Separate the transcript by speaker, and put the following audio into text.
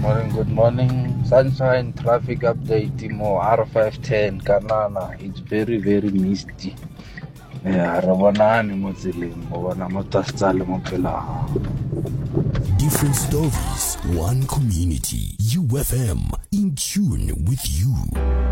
Speaker 1: Good morning. Sunshine traffic update mo R510 Kanana. It's very, very misty. Rabanani mo tseleng, mo bona mo tastsale mo phela.
Speaker 2: Different stories, one community. UFM, in tune with you.